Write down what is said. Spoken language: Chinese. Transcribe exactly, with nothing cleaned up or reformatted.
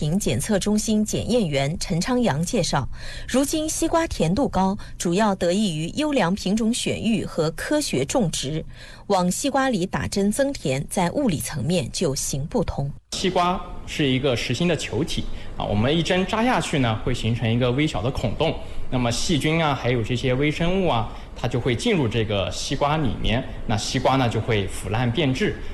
品检测中心检验员陈昌阳介绍，如今西瓜甜度高，主要得益于优良品种选育和科学种植。往西瓜里打针增甜，在物理层面就行不通。 西瓜是一个实心的球体啊，我们一针扎下去呢，会形成一个微小的孔洞，那么细菌啊，还有这些微生物啊，它就会进入这个西瓜里面，那西瓜呢就会腐烂变质。